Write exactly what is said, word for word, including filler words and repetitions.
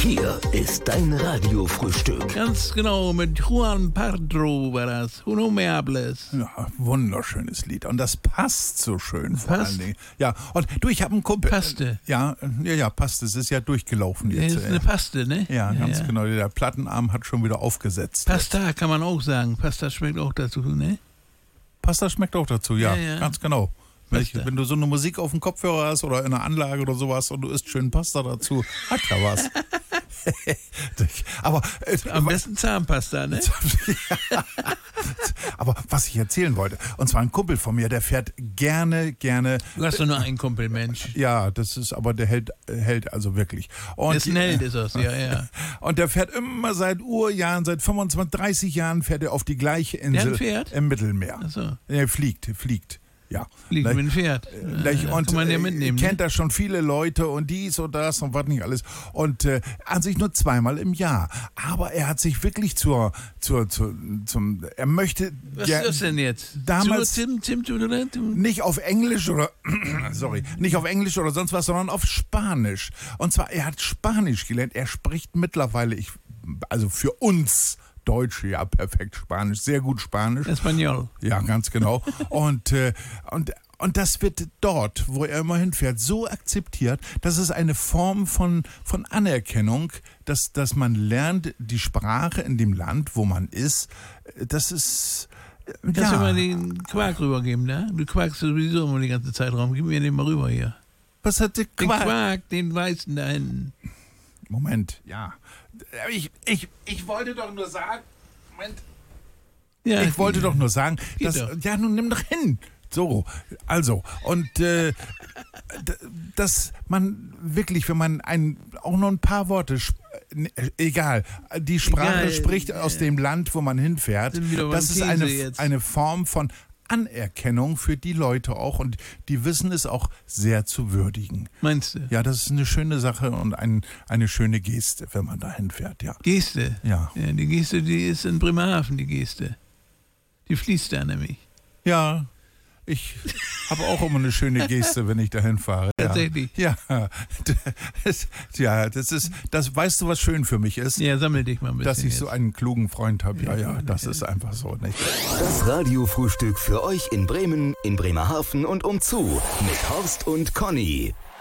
Hier ist dein Radiofrühstück. Ganz genau, mit Juan Pardo war das. Uno me hables. Ja, wunderschönes Lied. Und das passt so schön vor Passt? allen Dingen. Ja, und du, ich habe einen Kumpel. Paste. Ja, ja, ja, passt. Es ist ja durchgelaufen Das jetzt. ist eine Paste, ne? Ja, ganz ja. genau. Der Plattenarm hat schon wieder aufgesetzt. Pasta kann man auch sagen. Pasta schmeckt auch dazu, ne? Pasta schmeckt auch dazu, ja, Ja, ja. ganz genau. Wenn, ich, Pasta. wenn du so eine Musik auf dem Kopfhörer hast oder in einer Anlage oder sowas und du isst schön Pasta dazu, hat ja was. Aber, äh, Am besten Zahnpasta, ne? aber was ich erzählen wollte, und zwar ein Kumpel von mir, der fährt gerne, gerne. Du hast doch nur einen Kumpel, Mensch. Ja, das ist, aber der hält, hält also wirklich. Und, Das ist ein Held, ist das, ja, ja. Und der fährt immer seit Urjahren, seit fünfundzwanzig, dreißig Jahren fährt er auf die gleiche Insel Pferd? im Mittelmeer. Ach so. Er fliegt, fliegt. Ja. Liegt Gleich- mit dem Pferd. Gleich, Äh, und kann man ja äh, mitnehmen. kennt ne? da schon viele Leute und dies und das und was nicht alles. Und äh, an sich nur zweimal im Jahr. Aber er hat sich wirklich zur, zur, zur zum, er möchte Was ger- ist das denn jetzt? damals- Tim, Tim, Tim, Tim, Tim. nicht auf Englisch oder sorry, nicht auf Englisch oder sonst was, sondern auf Spanisch. Und zwar, er hat Spanisch gelernt. Er spricht mittlerweile, ich, also für uns Deutsche, ja, perfekt Spanisch, sehr gut Spanisch. Espanol. Ja, ganz genau. Und, äh, und, und das wird dort, wo er immer hinfährt, so akzeptiert, dass es eine Form von, von Anerkennung, dass, dass man lernt, die Sprache in dem Land, wo man ist, äh, das ist. äh, Kannst du mal den Quark rübergeben, ne? Du quackst sowieso immer die ganze Zeit rum. Gib mir den mal rüber hier. Was hat der Den Quark? Quark, den weißen da hinten. Moment, ja. Ich, ich, ich wollte doch nur sagen, Moment. Ja, Ich wollte doch nur sagen, Geht dass, doch. ja, nun nimm doch hin. So, also, und äh, d- dass man wirklich, wenn man ein, auch nur ein paar Worte, sp- äh, egal, die Sprache Egal, spricht aus dem Land, wo man hinfährt, Sind wieder beim das ist Käse eine, jetzt. eine Form von Anerkennung für die Leute auch und die wissen es auch sehr zu würdigen. Meinst du? Ja, das ist eine schöne Sache und ein, eine schöne Geste, wenn man da hinfährt, ja. Geste. Ja. Ja, die Geste, die ist in Bremerhaven, die Geste. Die fließt da nämlich. Ja, ich habe auch immer eine schöne Geste, wenn ich dahin fahre. Ja. Tatsächlich. Ja, das, ja, das ist, das weißt du, was schön für mich ist, Ja, sammel dich mal ein bisschen. dass ich jetzt. so einen klugen Freund habe. Ja, ja, das ist einfach so, nicht? Das Radiofrühstück für euch in Bremen, in Bremerhaven und umzu mit Horst und Conny.